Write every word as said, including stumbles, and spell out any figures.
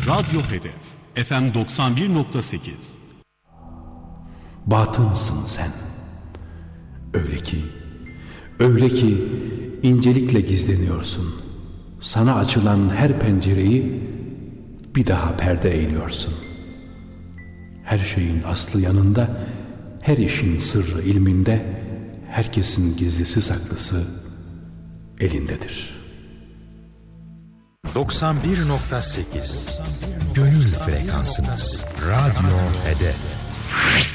Radyo Hedef F M doksan bir nokta sekiz. Batınsın sen. Öyle ki, öyle ki incelikle gizleniyorsun. Sana açılan her pencereyi bir daha perde eğiliyorsun. Her şeyin aslı yanında, her işin sırrı ilminde, herkesin gizlisi saklısı elindedir. doksan bir nokta sekiz Gönül frekansınız. Radyo Hedef.